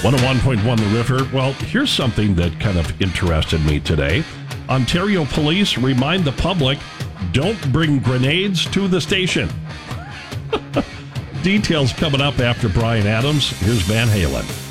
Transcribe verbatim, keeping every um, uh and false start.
one oh one point one The River. Well, here's something that kind of interested me today. Ontario police remind the public, don't bring grenades to the station. Details coming up after Brian Adams. Here's Van Halen.